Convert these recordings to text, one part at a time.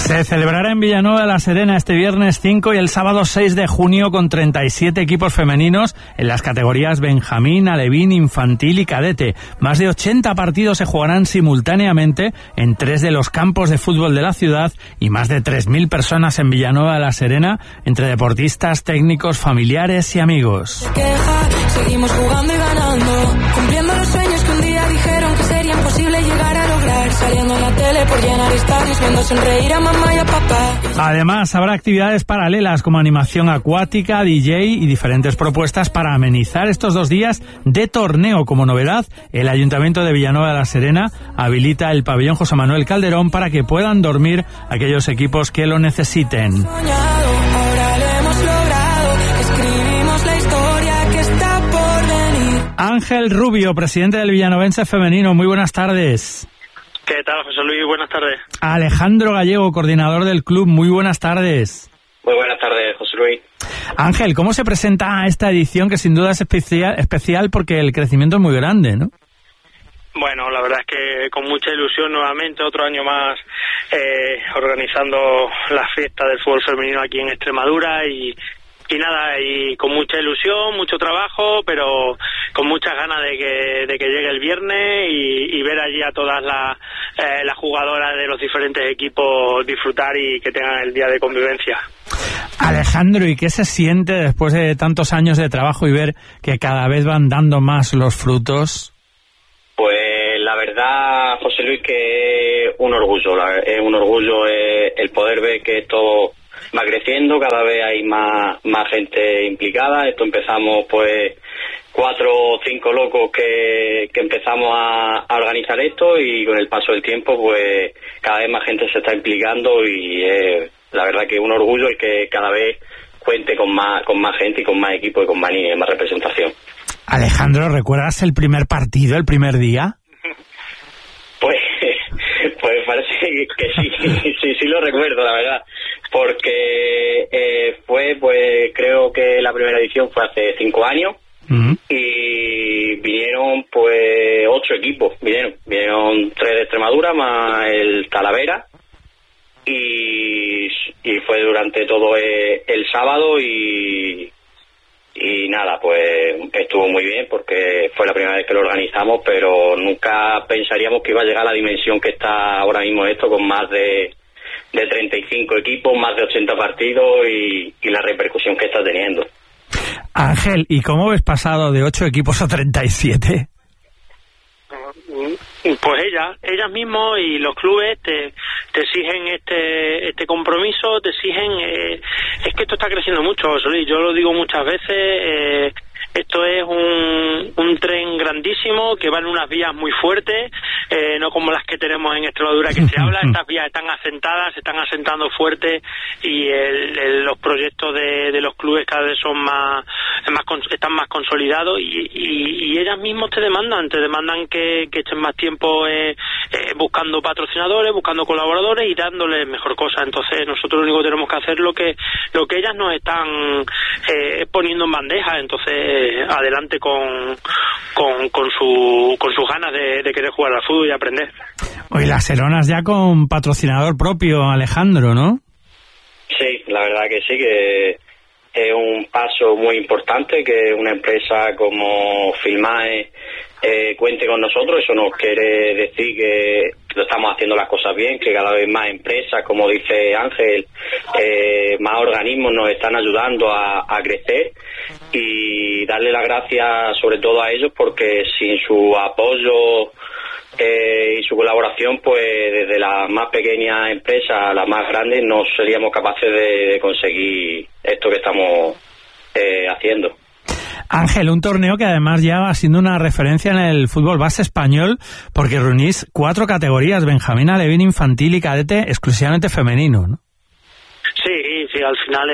Se celebrará en Villanueva de la Serena este viernes 5 y el sábado 6 de junio con 37 equipos femeninos en las categorías Benjamín, Alevín, Infantil y Cadete. Más de 80 partidos se jugarán simultáneamente en 3 de los campos de fútbol de la ciudad y más de 3.000 personas en Villanueva de la Serena, entre deportistas, técnicos, familiares y amigos. Seguimos jugando y ganando, cumpliendo los sueños que un día dijeron que sería imposible llegar a lograr, saliendo en la tele por llenar estadios, viendo sonreír a mamá y a papá. Además, habrá actividades paralelas como animación acuática, DJ y diferentes propuestas para amenizar estos 2 días de torneo. Como novedad, el Ayuntamiento de Villanueva de la Serena habilita el pabellón José Manuel Calderón para que puedan dormir aquellos equipos que lo necesiten. Ahora lo hemos logrado, escribimos la historia que está por venir. Ángel Rubio, presidente del Villanovense Femenino, muy buenas tardes. ¿Qué tal, José Luis? Buenas tardes. Alejandro Gallego, coordinador del club, muy buenas tardes. Muy buenas tardes, José Luis. Ángel, ¿cómo se presenta esta edición que sin duda es especial porque el crecimiento es muy grande, ¿no? Bueno, la verdad es que con mucha ilusión nuevamente, otro año más organizando la fiesta del fútbol femenino aquí en Extremadura y nada, y con mucha ilusión, mucho trabajo, pero con muchas ganas de que llegue el viernes y ver allí a todas las jugadoras de los diferentes equipos disfrutar y que tengan el día de convivencia. Alejandro, ¿y qué se siente después de tantos años de trabajo y ver que cada vez van dando más los frutos? Pues la verdad, José Luis, que es un orgullo el poder ver que esto va creciendo, cada vez hay más gente implicada. Esto empezamos pues 4 o 5 locos que empezamos a organizar esto, y con el paso del tiempo pues cada vez más gente se está implicando, y la verdad que es un orgullo el que cada vez cuente con más gente y con más equipo y con más representación. Alejandro, ¿recuerdas el primer partido, el primer día? Pues parece que sí lo recuerdo, la verdad, porque fue, pues creo que la primera edición fue hace 5 años. Y vinieron pues 8 equipos, vinieron 3 de Extremadura más el Talavera, y fue durante todo el sábado y nada, pues estuvo muy bien porque fue la primera vez que lo organizamos, pero nunca pensaríamos que iba a llegar a la dimensión que está ahora mismo esto, con más de 35 equipos, más de 80 partidos y la repercusión que está teniendo. Ángel, ¿y cómo ves pasado de 8 equipos a 37? Pues ellas mismos y los clubes te exigen este compromiso, te exigen, es que esto está creciendo mucho, yo lo digo muchas veces, esto es un tren grandísimo que va en unas vías muy fuertes, no como las que tenemos en Extremadura que se habla. Estas vías están asentadas, se están asentando fuerte, y los proyectos de los clubes cada vez son están más consolidados, y ellas mismas te demandan que echen más tiempo buscando patrocinadores, buscando colaboradores y dándoles mejor cosa. Entonces nosotros lo único que tenemos que hacer lo que ellas nos están poniendo en bandeja. Entonces adelante con sus ganas de querer jugar al fútbol y aprender. Hoy las Heronas ya con patrocinador propio, Alejandro, ¿no? Sí, la verdad que sí, que es un paso muy importante que una empresa como Filmae cuente con nosotros. Eso nos quiere decir que estamos haciendo las cosas bien, que cada vez más empresas, como dice Ángel, más organismos nos están ayudando a crecer, y darle las gracias sobre todo a ellos, porque sin su apoyo y su colaboración, pues desde la más pequeña empresa a la más grande no seríamos capaces de conseguir esto que estamos haciendo. Ángel, un torneo que además ya va siendo una referencia en el fútbol base español, porque reunís 4 categorías: Benjamín, Alevín, Infantil y Cadete, exclusivamente femenino, ¿no? Sí, al final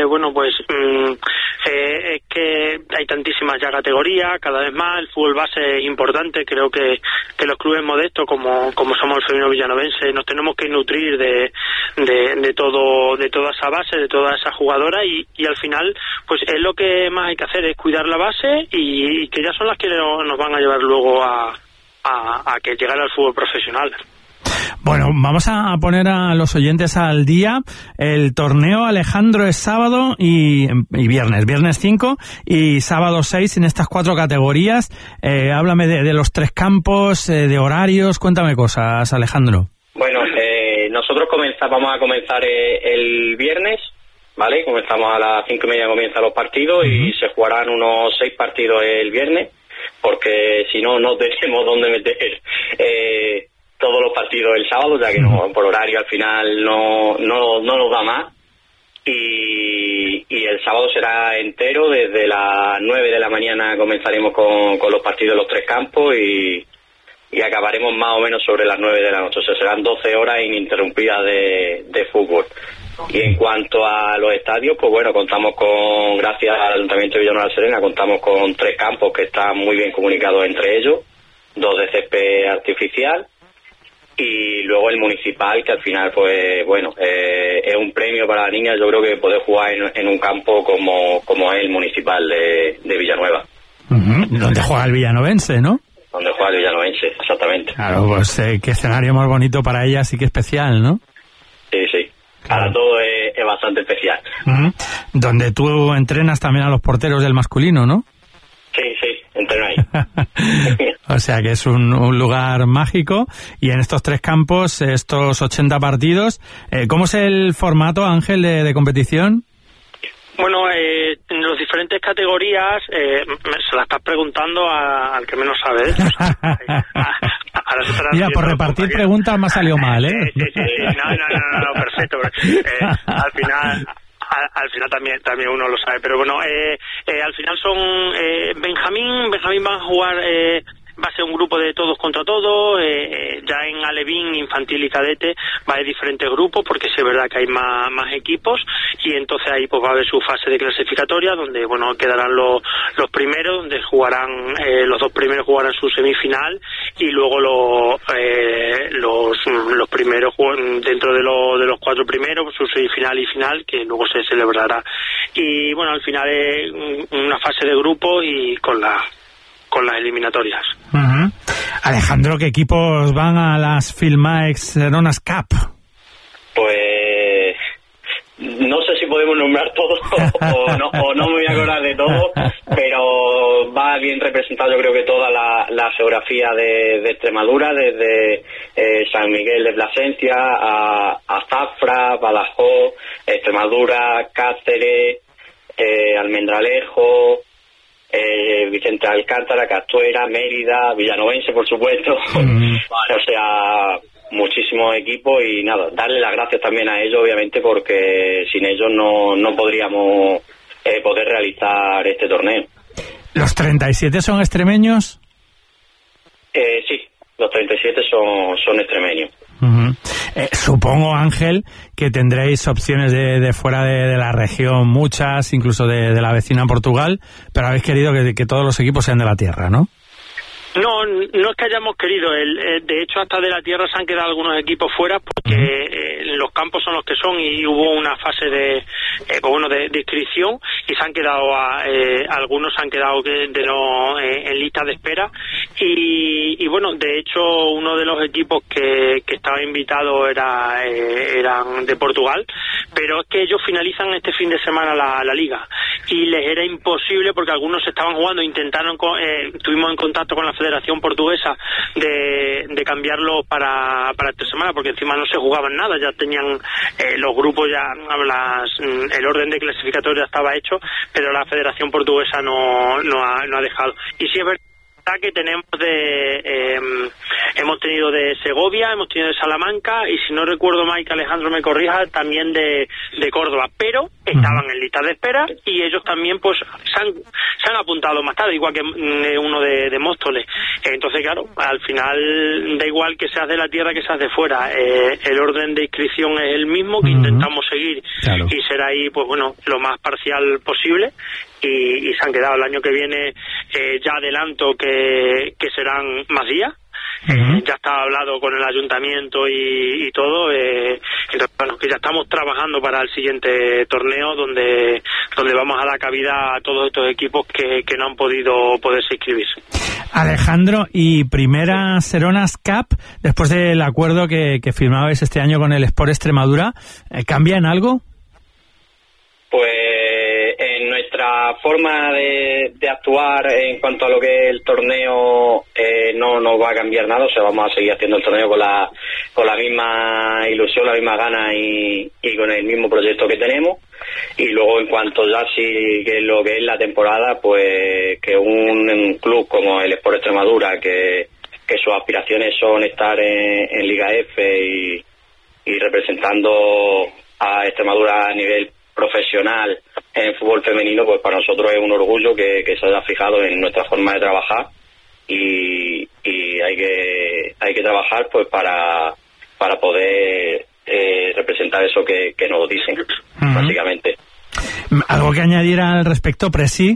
es que hay tantísimas ya categorías, cada vez más el fútbol base es importante. Creo que los clubes modestos como somos el femenino villanovense nos tenemos que nutrir de toda esa base, de todas esas jugadoras, y al final pues es lo que más hay que hacer, es cuidar la base, y que ya son las que nos van a llevar luego a que llegar al fútbol profesional. Bueno, vamos a poner a los oyentes al día. El torneo, Alejandro, es sábado y viernes. Viernes 5 y sábado 6 en estas 4 categorías. Háblame de los 3 campos, de horarios. Cuéntame cosas, Alejandro. Bueno, nosotros vamos a comenzar el viernes, ¿vale? Comenzamos a las 5:30, comienzan los partidos y se jugarán unos 6 partidos el viernes, porque si no tenemos dónde meter todos los partidos el sábado, ya que por horario al final no nos da más. Y el sábado será entero, desde las 9 de la mañana comenzaremos con los partidos de los 3 campos y acabaremos más o menos sobre las 9 de la noche. O sea, serán 12 horas ininterrumpidas de fútbol. Y en cuanto a los estadios, pues bueno, gracias al Ayuntamiento de Villanueva de la Serena, contamos con 3 campos que están muy bien comunicados entre ellos, 2 de césped artificial y luego el municipal, que al final, pues bueno, es un premio para la niña. Yo creo que poder jugar en un campo como es el municipal de Villanueva. Donde juega el villanovense, ¿no? Donde juega el villanovense, exactamente. Claro, pues qué escenario más bonito para ella, sí que especial, ¿no? Sí. Ahora todo es bastante especial. Donde tú entrenas también a los porteros del masculino, ¿no? Sí, entreno ahí. O sea que es un lugar mágico. Y en estos 3 campos, estos 80 partidos, ¿cómo es el formato, Ángel, de competición? Bueno, en las diferentes categorías, se la estás preguntando al que menos sabe. Mira, por repartir preguntas me ha salido mal, ¿eh? Sí. No, perfecto. Al final también uno lo sabe, pero bueno, al final son Benjamín van a jugar, va a ser un grupo de todos contra todos. Ya en alevín, infantil y cadete va a haber diferentes grupos, porque sí es verdad que hay más equipos, y entonces ahí pues va a haber su fase de clasificatoria, donde bueno, quedarán los primeros, donde jugarán los 2 primeros jugarán su semifinal, y luego los primeros dentro de los 4 primeros su semifinal y final, que luego se celebrará. Y bueno, al final es una fase de grupo y con las eliminatorias. Alejandro, ¿qué equipos van a las Filmaex Seronas Cup? Pues no sé si podemos nombrar todos o no me voy a acordar de todo, pero va bien representado, yo creo que toda la geografía de Extremadura, desde San Miguel de Plasencia a Zafra, Badajoz, Extremadura, Cáceres, Almendralejo, Vicente Alcántara, Castuera, Mérida, Villanovense, por supuesto. O sea, muchísimos equipos, y nada, darle las gracias también a ellos, obviamente, porque sin ellos no podríamos poder realizar este torneo. ¿Los 37 son extremeños? Sí, los 37 son extremeños. Supongo, Ángel, que tendréis opciones de fuera de la región, muchas, incluso de la vecina Portugal, pero habéis querido que todos los equipos sean de la tierra, ¿no? No es que hayamos querido. De hecho, hasta de la tierra se han quedado algunos equipos fuera, porque los campos son los que son, y hubo una fase de inscripción, y se han quedado algunos se han quedado en listas de espera. Y bueno, de hecho, uno de los equipos que estaba invitado eran de Portugal, pero es que ellos finalizan este fin de semana la liga, y les era imposible, porque algunos estaban jugando, estuvimos en contacto con la Federación Portuguesa de cambiarlo para esta semana, porque encima no se jugaban nada, ya tenían los grupos, el orden de clasificatoria estaba hecho, pero la Federación Portuguesa no ha dejado. Y sí es verdad que hemos tenido de Segovia, hemos tenido de Salamanca, y si no recuerdo mal, que Alejandro me corrija, también de Córdoba, pero estaban en listas de espera, y ellos también pues se han apuntado más tarde, igual que uno de Móstoles. Entonces, claro, al final da igual que seas de la tierra que seas de fuera, el orden de inscripción es el mismo, que intentamos seguir, claro, y será ahí pues bueno, lo más parcial posible. Y se han quedado. El año que viene, ya adelanto que serán más días. Ya está hablado con el ayuntamiento y todo, entonces bueno, que ya está estamos trabajando para el siguiente torneo donde vamos a dar cabida a todos estos equipos que no han poderse inscribirse. Alejandro, y primera Seronas Cup, después del acuerdo que firmabais este año con el Sport Extremadura, ¿cambia en algo? Pues en nuestra forma de actuar en cuanto a lo que es el torneo no nos va a cambiar nada, o sea, vamos a seguir haciendo el torneo con la misma ilusión, la misma gana y con el mismo proyecto que tenemos. Y luego en cuanto ya sí que lo que es la temporada, pues que un club como el Sport Extremadura, que sus aspiraciones son estar en Liga F y representando a Extremadura a nivel profesional en el fútbol femenino, pues para nosotros es un orgullo que se haya fijado en nuestra forma de trabajar y hay que trabajar pues para poder representar eso que nos dicen, básicamente. ¿Algo que añadir al respecto, Presi?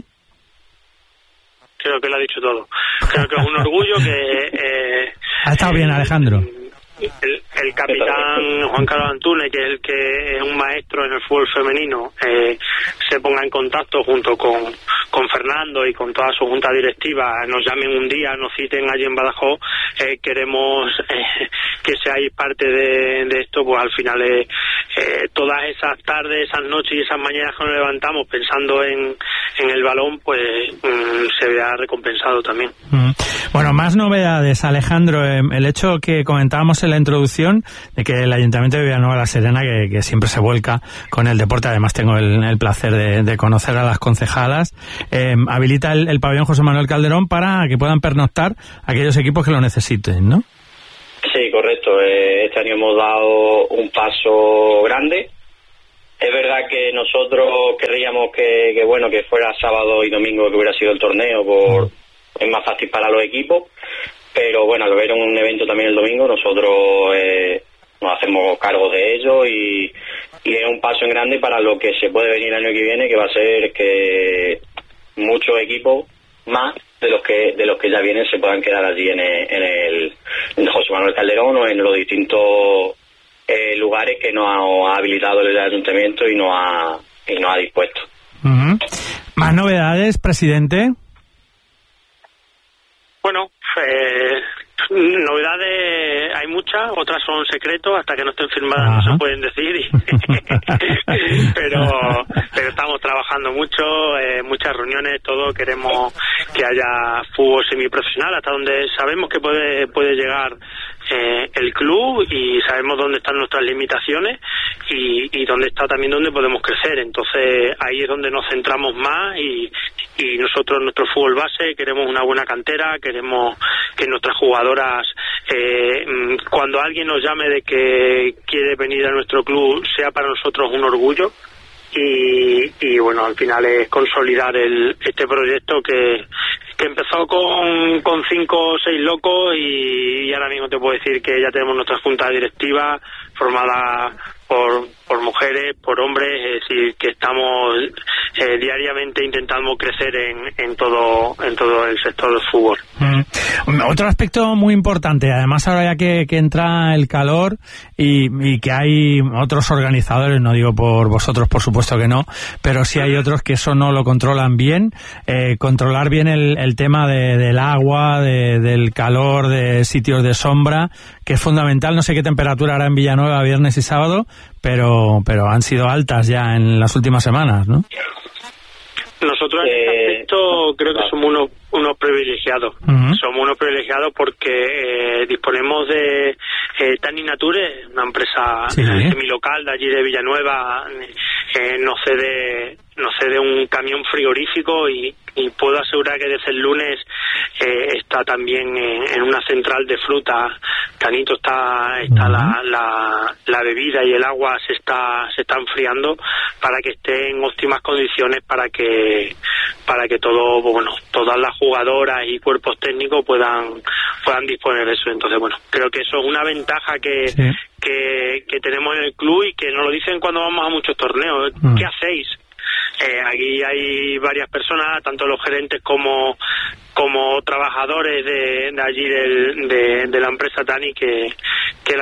Creo que lo ha dicho todo. Creo que es un orgullo que... ha estado bien, Alejandro. El capitán Juan Carlos Antúnez, que es el que es un maestro en el fútbol femenino, se ponga en contacto junto con Fernando y con toda su junta directiva, nos llamen un día, nos citen allí en Badajoz, queremos que seáis parte de esto, pues al final todas esas tardes, esas noches y esas mañanas que nos levantamos pensando en el balón, pues se vea recompensado también. Bueno, más novedades, Alejandro. El hecho que comentábamos en la introducción de que el Ayuntamiento de Villanueva de la Serena, que siempre se vuelca con el deporte, además tengo el placer de conocer a las concejalas, habilita el pabellón José Manuel Calderón para que puedan pernoctar aquellos equipos que lo necesiten, ¿no? Sí, correcto. Este año hemos dado un paso grande. Es verdad que nosotros querríamos que fuera sábado y domingo, que hubiera sido el torneo, es más fácil para los equipos, pero bueno, al ver un evento también el domingo, nosotros nos hacemos cargo de ello y es un paso en grande para lo que se puede venir el año que viene, que va a ser que muchos equipos más de los que ya vienen se puedan quedar allí en el José Manuel Calderón o en los distintos lugares que nos ha habilitado el Ayuntamiento y nos ha dispuesto. ¿Más novedades, presidente? Bueno, novedades hay muchas, otras son secretos, hasta que no estén firmadas no se pueden decir. pero estamos trabajando mucho, muchas reuniones, todo, queremos que haya fútbol semiprofesional, hasta donde sabemos que puede llegar el club y sabemos dónde están nuestras limitaciones y dónde está también donde podemos crecer. Entonces ahí es donde nos centramos más y nosotros, nuestro fútbol base, queremos una buena cantera, queremos que nuestras jugadoras, cuando alguien nos llame de que quiere venir a nuestro club, sea para nosotros un orgullo. Y bueno, al final es consolidar este proyecto que empezó con 5 o 6 locos y ahora mismo te puedo decir que ya tenemos nuestra junta directiva formada por mujeres, por hombres, es decir, que estamos diariamente intentando crecer en todo el sector del fútbol. Otro aspecto muy importante, además ahora ya que entra el calor y que hay otros organizadores, no digo por vosotros por supuesto que no, pero sí hay otros que eso no lo controlan bien, controlar bien el tema del agua, del calor, de sitios de sombra, que es fundamental. No sé qué temperatura hará en Villanueva viernes y sábado, pero han sido altas ya en las últimas semanas, ¿no? Nosotros en este aspecto creo que somos unos privilegiados. Somos unos privilegiados porque disponemos de Tani Nature, una empresa semilocal de allí de Villanueva, nos cede un camión frigorífico y puedo asegurar que desde el lunes está también en una central de fruta. Tanito está la bebida y el agua se está enfriando para que esté en óptimas condiciones para que todo, bueno, todas las jugadoras y cuerpos técnicos puedan disponer de eso. Entonces, bueno, creo que eso es una ventaja que tenemos en el club y que nos lo dicen cuando vamos a muchos torneos. ¿Qué hacéis? Aquí hay varias personas, tanto los gerentes como trabajadores de allí de la empresa Tani, que la verdad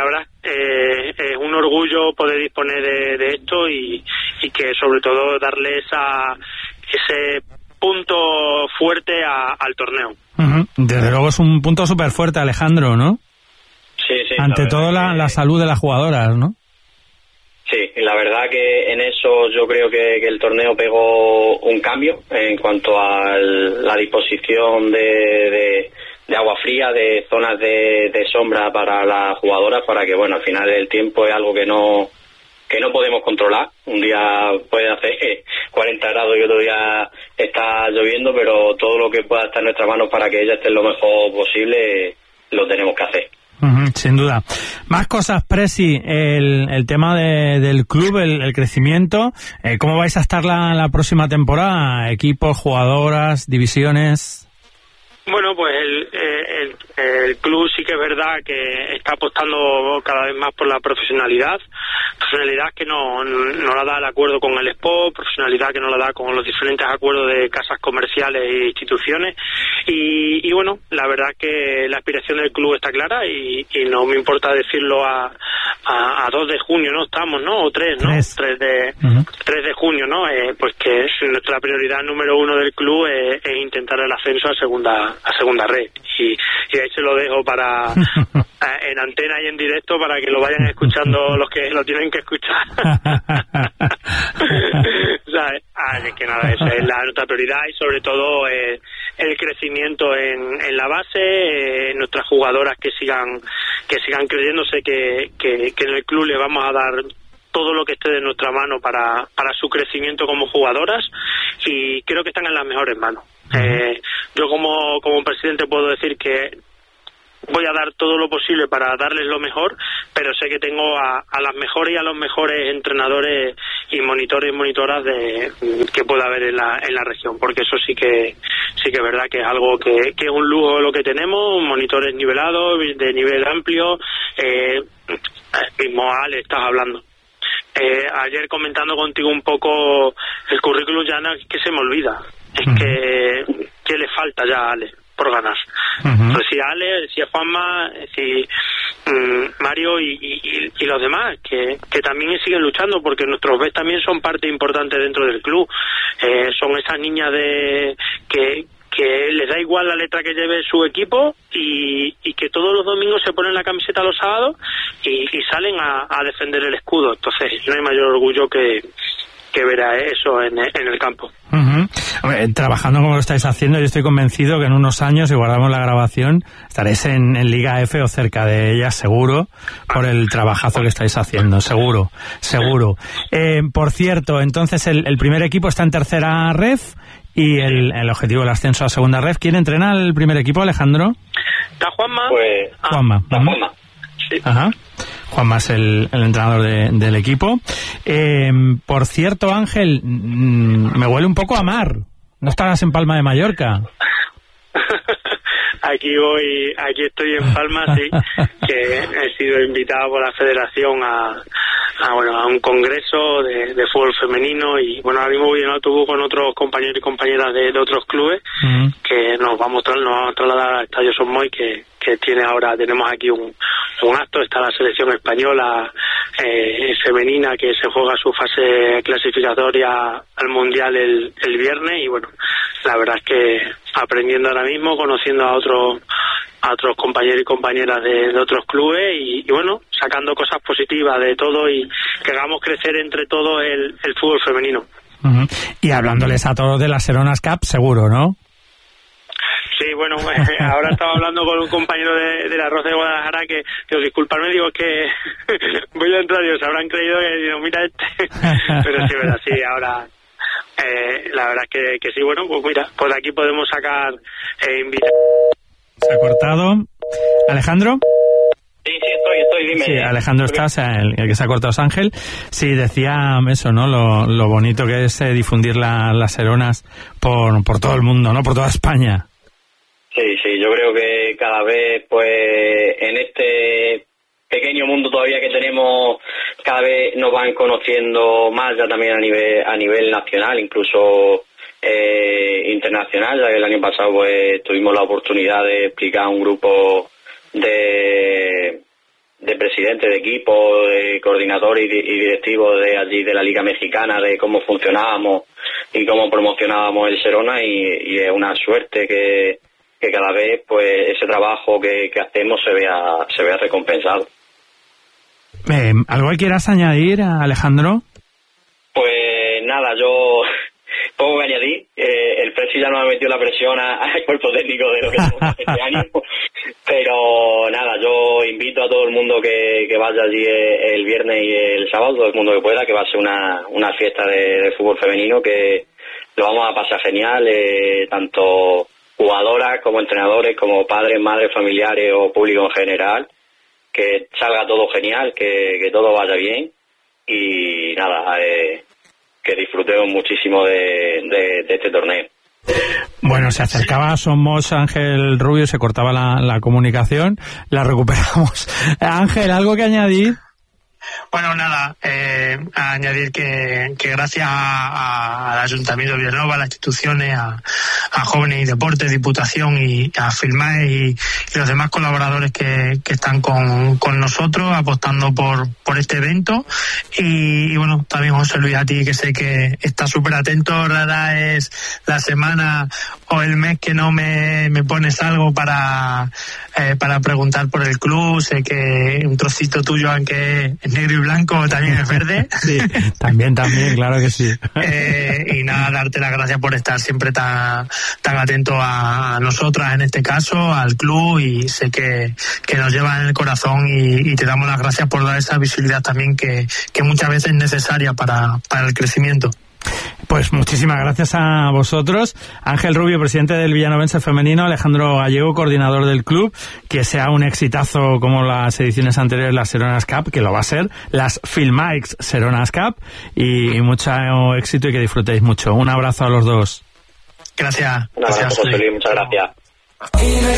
es un orgullo poder disponer de esto y que sobre todo darle ese punto fuerte al torneo. Desde luego es un punto súper fuerte, Alejandro, ¿no? Sí. Ante todo la salud de las jugadoras, ¿no? Sí, la verdad que en eso yo creo que el torneo pegó un cambio en cuanto a la disposición de agua fría, de zonas de sombra para las jugadoras, para que, bueno, al final el tiempo es algo que no podemos controlar. Un día puede hacer 40 grados y otro día está lloviendo, pero todo lo que pueda estar en nuestras manos para que ellas estén lo mejor posible lo tenemos que hacer. Sin duda. Más cosas, Presi, el tema del club, el crecimiento. ¿Cómo vais a estar la próxima temporada? ¿Equipos, jugadoras, divisiones? Bueno, pues el club sí que es verdad que está apostando cada vez más por la profesionalidad que no la da el acuerdo con el Expo, profesionalidad que no la da con los diferentes acuerdos de casas comerciales e instituciones y bueno, la verdad que la aspiración del club está clara y no me importa decirlo a 2 de junio, ¿no? Estamos, ¿no? O 3, ¿no? 3 de junio, ¿no? Pues que nuestra prioridad número 1 del club es intentar el ascenso a segunda red y ahí se lo dejo para en antena y en directo para que lo vayan escuchando los que lo tienen que escuchar. ¿Sabes? Es que nada, esa es nuestra prioridad y sobre todo el crecimiento en la base, nuestras jugadoras que sigan creyéndose que en el club le vamos a dar todo lo que esté de nuestra mano para su crecimiento como jugadoras y creo que están en las mejores manos. Yo como presidente puedo decir que voy a dar todo lo posible para darles lo mejor, pero sé que tengo a las mejores y a los mejores entrenadores y monitores y monitoras que pueda haber en la región, porque eso sí que es verdad que es algo que es un lujo lo que tenemos, monitores nivelados, de nivel amplio, mismo Ale, estás hablando. Ayer comentando contigo un poco el currículum ya que se me olvida, es que le falta ya a Ale por ganar. Pues si Ale, si a Juanma, si Mario y los demás que también siguen luchando, porque nuestros Bs también son parte importante dentro del club, son esas niñas que les da igual la letra que lleve su equipo y que todos los domingos se ponen la camiseta los sábados y salen a defender el escudo. Entonces no hay mayor orgullo que ver a eso en el campo. Trabajando como lo estáis haciendo, yo estoy convencido que en unos años, si guardamos la grabación, estaréis en Liga F o cerca de ella, seguro, por el trabajazo que estáis haciendo, seguro. Por cierto, entonces el primer equipo está en tercera ref y el objetivo del ascenso a segunda ref. ¿Quién entrena el primer equipo, Alejandro? ¿Está Juanma? Pues Juanma. Sí. Ajá. Juanma es el entrenador del equipo. Por cierto, Ángel, me huele un poco a mar. ¿No estarás en Palma de Mallorca? Aquí estoy en Palma, sí, que he sido invitado por la federación a un congreso de fútbol femenino y bueno, ahora mismo voy en autobús con otros compañeros y compañeras de otros clubes que nos vamos a trasladar al Estadio Son Moix que tenemos aquí un acto. Está la selección española femenina que se juega su fase clasificatoria al Mundial el viernes y bueno, la verdad es que aprendiendo ahora mismo, conociendo a otros compañeros y compañeras de otros clubes y bueno, sacando cosas positivas de todo y que hagamos crecer entre todos el fútbol femenino. Y hablándoles a todos de las Seronas Cup, seguro, ¿no? Sí, bueno, ahora estaba hablando con un compañero de la Roza de Guadalajara que disculparme, digo que voy a entrar y os habrán creído que digo, mira pero sí, verdad, sí, ahora la verdad es que sí, bueno, pues mira, por aquí podemos sacar invitados. Se ha cortado. ¿Alejandro? Sí, estoy, dime. Sí, Alejandro está, o sea, el que se ha cortado es Ángel. Sí, decía eso, ¿no? Lo bonito que es difundir las Seronas por todo el mundo, ¿no? Por toda España. Sí, yo creo que cada vez, pues, en este pequeño mundo todavía que tenemos, cada vez nos van conociendo más, ya también a nivel nacional, incluso internacional, ya que el año pasado pues tuvimos la oportunidad de explicar a un grupo de presidentes de equipo, de coordinadores y directivos de allí de la Liga Mexicana, de cómo funcionábamos y cómo promocionábamos el Serona, y es una suerte que cada vez pues ese trabajo que hacemos se vea recompensado. ¿Algo que quieras añadir, Alejandro? Pues nada, yo poco que añadir. El Presi ya nos ha metido la presión al cuerpo técnico de lo que somos este año, pero nada, yo invito a todo el mundo que vaya allí el viernes y el sábado, todo el mundo que pueda, que va a ser una fiesta de fútbol femenino, que lo vamos a pasar genial, tanto jugadoras como entrenadores, como padres, madres, familiares o público en general, que salga todo genial, que todo vaya bien, y nada, que disfrutemos muchísimo de este torneo. Bueno, se acercaba a Somos Ángel Rubio, se cortaba la comunicación, la recuperamos. Ángel, ¿algo que añadir? Bueno, nada, a añadir que gracias al Ayuntamiento de Vilanova, a las instituciones, a Jóvenes y Deportes, Diputación y a Filmae y los demás colaboradores que están con nosotros apostando por este evento, y bueno, también José Luis, a ti, que sé que estás súper atento. Rara es la semana o el mes que no me pones algo para preguntar por el club. Sé que un trocito tuyo, aunque es negro y blanco, también es verde. Sí, también, claro que sí. Y nada, darte las gracias por estar siempre tan atento a nosotras, en este caso, al club, y sé que nos lleva en el corazón, y te damos las gracias por dar esa visibilidad también que muchas veces es necesaria para el crecimiento. Pues muchísimas gracias a vosotros. Ángel Rubio, presidente del Villanovense Femenino, Alejandro Gallego, coordinador del club. Que sea un exitazo como las ediciones anteriores, las Seronas Cup, que lo va a ser, las Filmaix Seronas Cup, y mucho éxito y que disfrutéis mucho. Un abrazo a los dos. Gracias. Un abrazo, José Luis, muchas gracias.